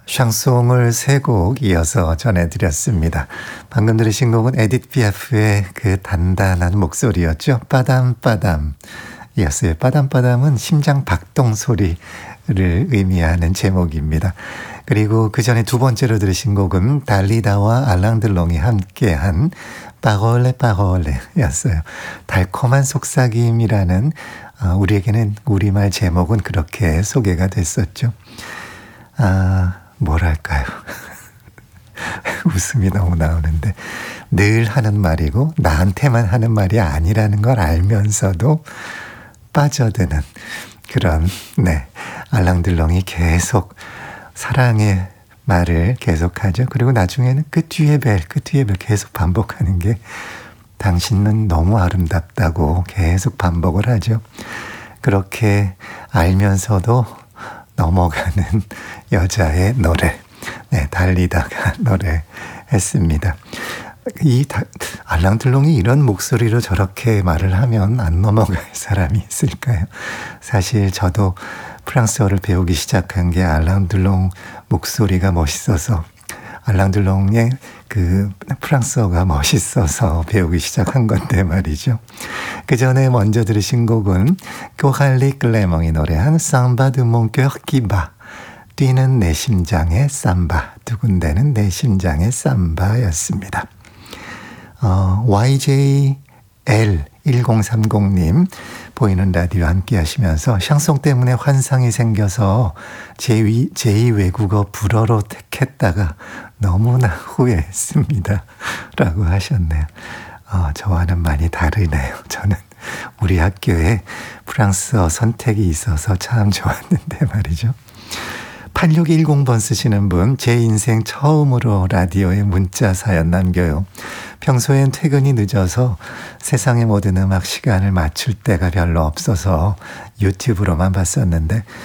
샹송을 세 곡 이어서 전해드렸습니다. 방금 들으신 곡은 에디트 피아프의 그 단단한 목소리였죠. 빠담빠담 이었어요. 빠담빠담은 심장 박동 소리를 의미하는 제목입니다. 그리고 그 전에 두 번째로 들으신 곡은 달리다와 알랑들롱이 함께한 파골레 파골레였어요. 달콤한 속삭임이라는 우리에게는 우리말 제목은 그렇게 소개가 됐었죠. 뭐랄까요. 웃음이 너무 나오는데 늘 하는 말이고 나한테만 하는 말이 아니라는 걸 알면서도 빠져드는 그런 알랑들렁이 계속 사랑의 말을 계속하죠. 그리고 나중에는 그 뒤에 벨 계속 반복하는 게 당신은 너무 아름답다고 계속 반복을 하죠. 그렇게 알면서도 넘어가는 여자의 노래. 달리다가 노래했습니다. 알랑들롱이 이런 목소리로 저렇게 말을 하면 안 넘어갈 사람이 있을까요? 사실 저도 프랑스어를 배우기 시작한 게 알랑들롱 목소리가 멋있어서 알랑들롱의 그 프랑스어가 멋있어서 배우기 시작한 건데 말이죠. 그 전에 먼저 들으신 곡은 코할리 클레몽이 노래한 삼바 드 몽크 기바 뛰는 내 심장의 삼바 두근대는 내 심장의 삼바였습니다. YJL1030님 보이는 라디오 함께 하시면서 샹송 때문에 환상이 생겨서 제2 외국어 불어로 택했다가 너무나 후회했습니다. 라고 하셨네요. 저와는 많이 다르네요. 저는 우리 학교에 프랑스어 선택이 있어서 참 좋았는데 말이죠. 8610번 쓰시는 분, 제 인생 처음으로 라디오에 문자 사연 남겨요. 평소엔 퇴근이 늦어서 세상의 모든 음악 시간을 맞출 때가 별로 없어서 유튜브로만 봤었는데